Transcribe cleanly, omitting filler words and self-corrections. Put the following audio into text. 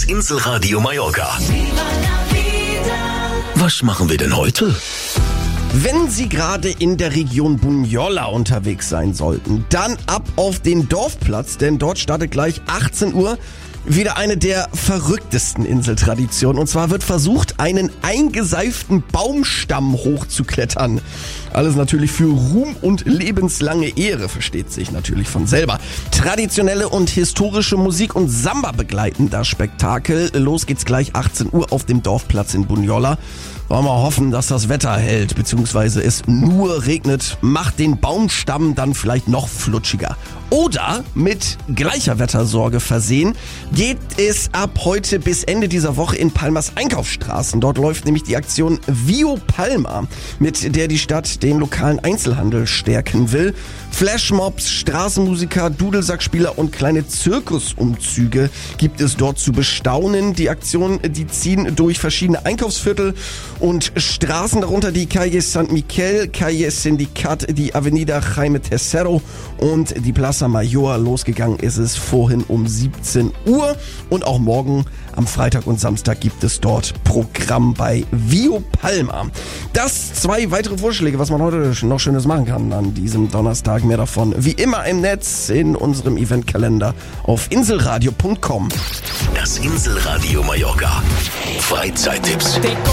Das Inselradio Mallorca. Was machen wir denn heute? Wenn Sie gerade in der Region Bunyola unterwegs sein sollten, dann ab auf den Dorfplatz, denn dort startet gleich 18 Uhr wieder eine der verrücktesten Inseltraditionen. Und zwar wird versucht, einen eingeseiften Baumstamm hochzuklettern. Alles natürlich für Ruhm und lebenslange Ehre, versteht sich natürlich von selber. Traditionelle und historische Musik und Samba begleiten das Spektakel. Los geht's gleich 18 Uhr auf dem Dorfplatz in Bunyola. Wollen wir hoffen, dass das Wetter hält, beziehungsweise es nur regnet, macht den Baumstamm dann vielleicht noch flutschiger. Oder mit gleicher Wettersorge versehen, geht es ab heute bis Ende dieser Woche in Palmas Einkaufsstraßen. Dort läuft nämlich die Aktion Vio Palma, mit der die Stadt den lokalen Einzelhandel stärken will. Flashmobs, Straßenmusiker, Dudelsackspieler und kleine Zirkusumzüge gibt es dort zu bestaunen. Die Aktionen, die ziehen durch verschiedene Einkaufsviertel und Straßen, darunter die Calle San Miguel, Calle Sindicat, die Avenida Jaime Tercero und die Plaza Mayor. Losgegangen ist es vorhin um 17 Uhr und auch morgen am Freitag und Samstag gibt es dort Programm bei Vio Palma. Das 2 weitere Vorschläge, was man heute noch Schönes machen kann an diesem Donnerstag. Mehr davon wie immer im Netz in unserem Eventkalender auf inselradio.com. Das Inselradio Mallorca. Freizeittipps.